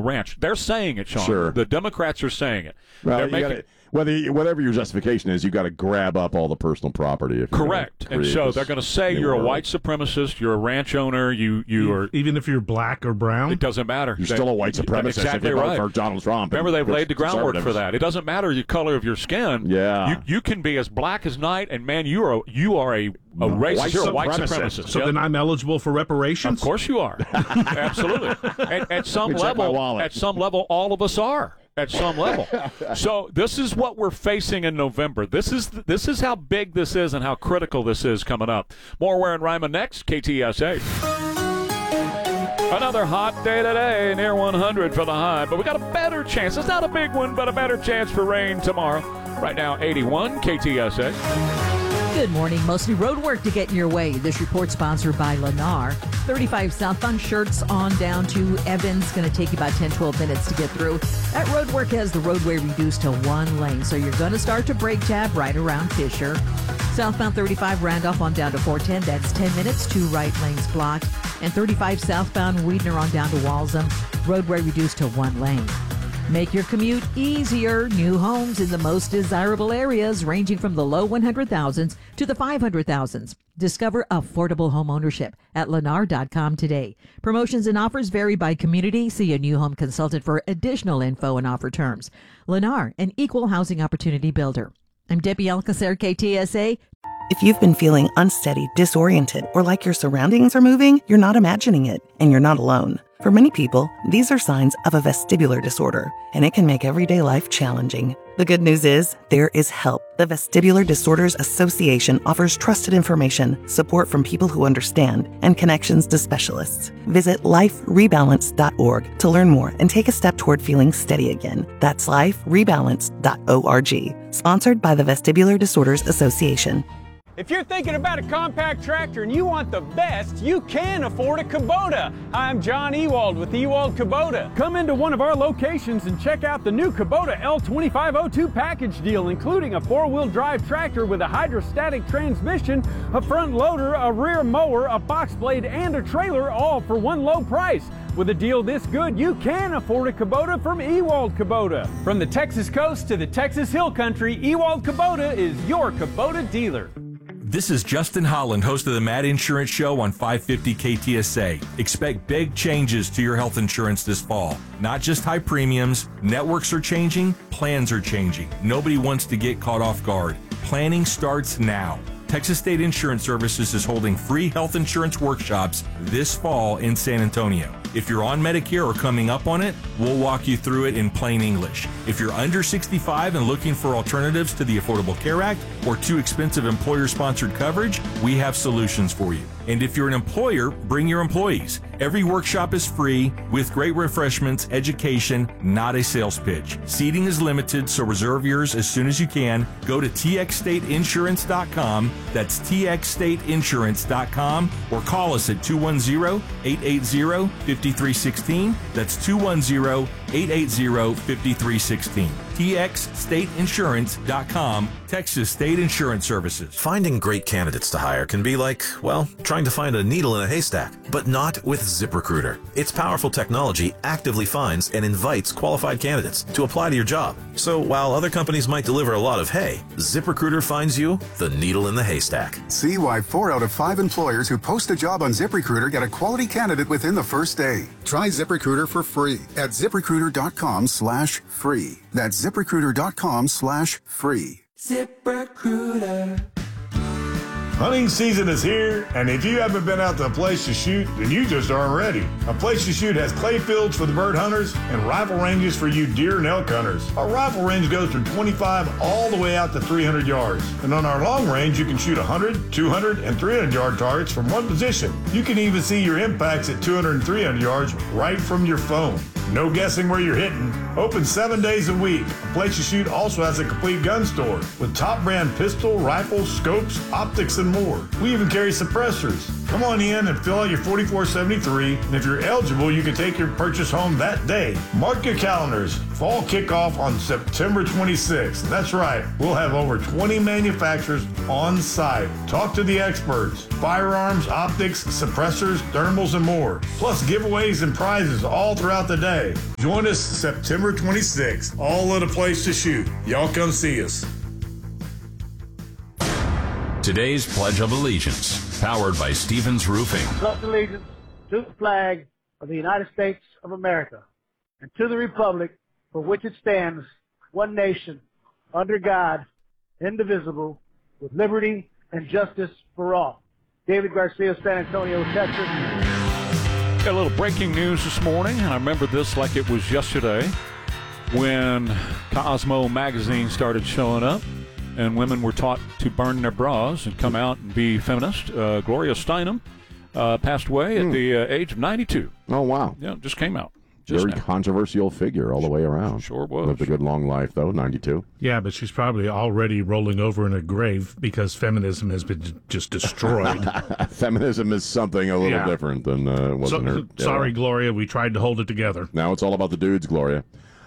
ranch. They're saying it, Sean. Sure. The Democrats are saying it. Well, whatever your justification is, you got to grab up all the personal property. Correct. And so they're going to say you're a white supremacist, you're a ranch owner, you are. Even if you're black or brown? It doesn't matter. You're still a white supremacist exactly if you right. vote for Donald Trump. Remember, they've laid the groundwork for that. It doesn't matter the color of your skin. Yeah. You can be as black as night, and, man, you are a racist. You're a white supremacist. So then I'm eligible for reparations? Of course you are. Absolutely. At some level, all of us are. At some level. So this is what we're facing in November. This is how big this is and how critical this is coming up. More Ware and Ryman next, KTSA. Another hot day today, near 100 for the high, but we got a better chance. It's not a big one, but a better chance for rain tomorrow. Right now, 81, KTSA. Good morning. Mostly road work to get in your way. This report sponsored by Lennar. 35 southbound Shirts on down to Evans. Going to take you about 10-12 minutes to get through. That road work has the roadway reduced to one lane, so you're going to start to brake tab right around Fisher. Southbound 35 Randolph on down to 410. That's 10 minutes. 2 right lanes blocked. And 35 southbound Weidner on down to Walsham. Roadway reduced to one lane. Make your commute easier. New homes in the most desirable areas, ranging from the low 100,000s to the 500,000s. Discover affordable home ownership at Lennar.com today. Promotions and offers vary by community. See a new home consultant for additional info and offer terms. Lennar, an equal housing opportunity builder. I'm Debbie Alcacer, KTSA. If you've been feeling unsteady, disoriented, or like your surroundings are moving, you're not imagining it, and you're not alone. For many people, these are signs of a vestibular disorder, and it can make everyday life challenging. The good news is, there is help. The Vestibular Disorders Association offers trusted information, support from people who understand, and connections to specialists. Visit liferebalance.org to learn more and take a step toward feeling steady again. That's liferebalance.org. Sponsored by the Vestibular Disorders Association. If you're thinking about a compact tractor and you want the best, you can afford a Kubota. Hi, I'm John Ewald with Ewald Kubota. Come into one of our locations and check out the new Kubota L2502 package deal, including a 4-wheel drive tractor with a hydrostatic transmission, a front loader, a rear mower, a box blade, and a trailer, all for one low price. With a deal this good, you can afford a Kubota from Ewald Kubota. From the Texas coast to the Texas Hill Country, Ewald Kubota is your Kubota dealer. This is Justin Holland, host of the Mad Insurance Show on 550 KTSA. Expect big changes to your health insurance this fall. Not just high premiums, networks are changing, plans are changing. Nobody wants to get caught off guard. Planning starts now. Texas State Insurance Services is holding free health insurance workshops this fall in San Antonio. If you're on Medicare or coming up on it, we'll walk you through it in plain English. If you're under 65 and looking for alternatives to the Affordable Care Act or too expensive employer-sponsored coverage, we have solutions for you. And if you're an employer, bring your employees. Every workshop is free with great refreshments, education, not a sales pitch. Seating is limited, so reserve yours as soon as you can. Go to txstateinsurance.com. That's txstateinsurance.com, or call us at 210-880-5316. That's 210-880-5316. txstateinsurance.com, Texas State Insurance Services. Finding great candidates to hire can be like, well, trying to find a needle in a haystack, but not with ZipRecruiter. Its powerful technology actively finds and invites qualified candidates to apply to your job. So while other companies might deliver a lot of hay, ZipRecruiter finds you the needle in the haystack. See why 4 out of 5 employers who post a job on ZipRecruiter get a quality candidate within the first day. Try ZipRecruiter for free at ZipRecruiter.com/free. That's ZipRecruiter.com/free. ZipRecruiter. Hunting season is here, and if you haven't been out to a place to shoot, then you just aren't ready. A Place to Shoot has clay fields for the bird hunters and rifle ranges for you deer and elk hunters. Our rifle range goes from 25 all the way out to 300 yards. And on our long range, you can shoot 100, 200, and 300-yard targets from one position. You can even see your impacts at 200 and 300 yards right from your phone. No guessing where you're hitting. Open 7 days a week. A Place to Shoot also has a complete gun store with top brand pistol, rifle, scopes, optics, and more. We even carry suppressors. Come on in and fill out your 4473, and if you're eligible, you can take your purchase home that day. Mark your calendars. Fall kickoff on September 26th. That's right. We'll have over 20 manufacturers on site. Talk to the experts. Firearms, optics, suppressors, thermals, and more. Plus giveaways and prizes all throughout the day. Join us September 26th. All at a place to shoot. Y'all come see us. Today's Pledge of Allegiance, powered by Stevens Roofing. Pledge allegiance to the flag of the United States of America and to the republic for which it stands, one nation, under God, indivisible, with liberty and justice for all. David Garcia, San Antonio, Texas. Got a little breaking news this morning, and I remember this like it was yesterday when Cosmo magazine started showing up. And women were taught to burn their bras and come out and be feminist. Gloria Steinem passed away at the age of 92. Oh, wow. Yeah, just came out. Very controversial figure all the way around. Sure was. Lived a good long life, though, 92. Yeah, but she's probably already rolling over in her grave because feminism has been just destroyed. Feminism is something a little different than wasn't her. Sorry, Gloria, we tried to hold it together. Now it's all about the dudes, Gloria.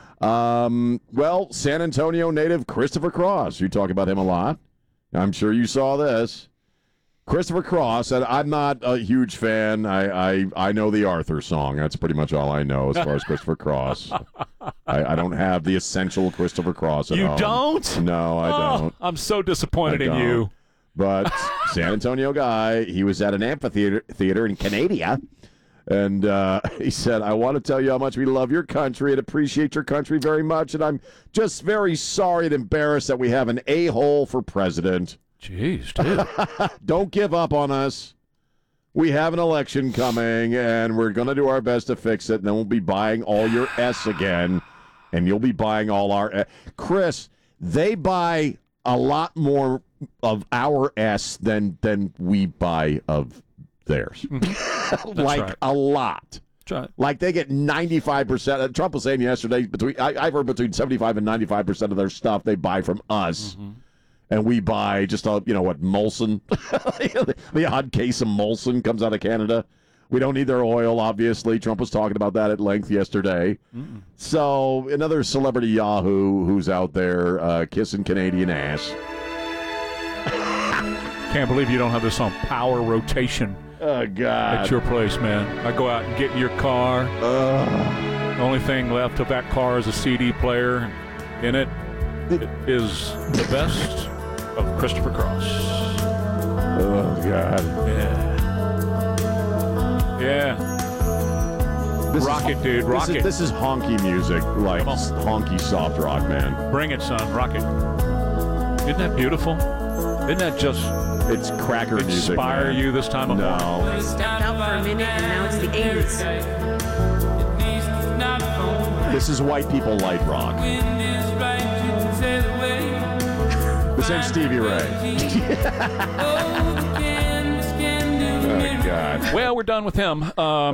Well, San Antonio native Christopher Cross. You talk about him a lot. I'm sure you saw this. Christopher Cross, and I'm not a huge fan. I know the Arthur song. That's pretty much all I know as far as Christopher Cross. I don't have the essential Christopher Cross at home. You don't? No, I don't. I'm so disappointed in you. But San Antonio guy, he was at an amphitheater in Canada. And he said, I want to tell you how much we love your country and appreciate your country very much. And I'm just very sorry and embarrassed that we have an a-hole for president. Jeez, dude. Don't give up on us. We have an election coming, and we're going to do our best to fix it. And then we'll be buying all your S again, and you'll be buying all our S. Chris, they buy a lot more of our S than we buy of theirs. Like right. A lot. Right. Like they get 95%. Trump was saying yesterday, I've heard between 75 and 95% of their stuff they buy from us. Mm-hmm. And we buy just, Molson. The odd case of Molson comes out of Canada. We don't need their oil, obviously. Trump was talking about that at length yesterday. Mm-mm. So another celebrity yahoo who's out there kissing Canadian ass. Can't believe you don't have this on power rotation. Oh, God. At your place, man. I go out and get in your car. The only thing left of that car is a CD player. In it is the best of Christopher Cross. Oh, God. Yeah. Rock it, dude. Rock it. This is honky music, like honky soft rock, man. Bring it, son. Rock it. Isn't that beautiful? Isn't that just... It's cracker music. Inspire you this time of morning? It stopped out for a minute, and now it's the 80s. This is white people light rock. This ain't Stevie Ray. Oh, God. Well, we're done with him. No.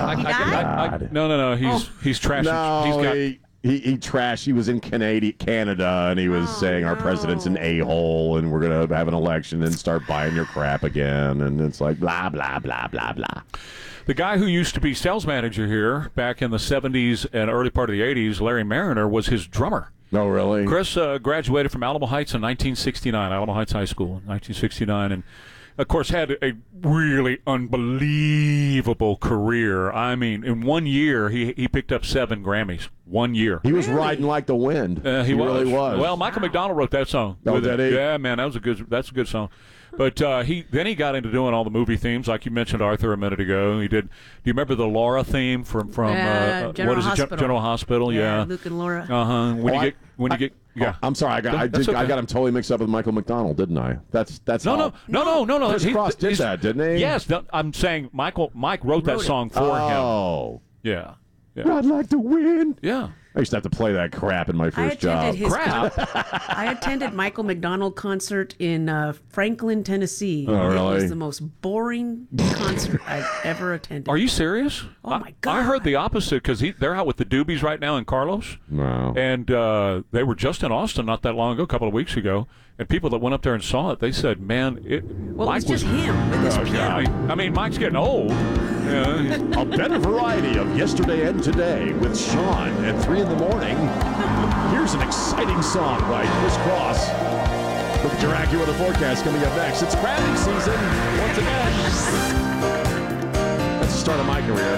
He's trashing. No, He trashed. He was in Canada, and he was saying our president's an a-hole, and we're going to have an election and start buying your crap again. And it's like blah, blah, blah, blah, blah. The guy who used to be sales manager here back in the 70s and early part of the 80s, Larry Mariner, was his drummer. Oh, really? Chris graduated from Alamo Heights in 1969, Alamo Heights High School in 1969, and of course, had a really unbelievable career. I mean, in 1 year, he picked up 7 Grammys. 1 year. He was riding like the wind. He really was. Well, Michael McDonald wrote that song. Oh, did he? Yeah, man, that's a good song. But he got into doing all the movie themes, like you mentioned Arthur a minute ago. He did. Do you remember the Laura theme from General Hospital? General Hospital? Yeah, Luke and Laura. When you get. Yeah, I'm sorry. I got him totally mixed up with Michael McDonald, didn't I? That's no. Chris Cross did that, didn't he? Yes, I'm saying Mike wrote that song for him. Oh, yeah. I'd like to win. Yeah. I used to have to play that crap in my first job. I attended Michael McDonald concert in Franklin, Tennessee. Oh, really? It was the most boring concert I've ever attended. Are you serious? Oh, my God. I heard the opposite because they're out with the Doobies right now in Carlos. Wow. And they were just in Austin not that long ago, a couple of weeks ago. And people that went up there and saw it, they said, "Man, Mike it's just him with his piano." I mean, Mike's getting old. A better variety of yesterday and today with Sean at 3 in the morning. Here's an exciting song by Chris Cross. Look at your AccuWeather forecast coming up next. It's crabbing season once again. That's the start of my career.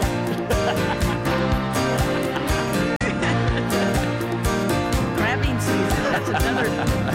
Crabbing season. That's another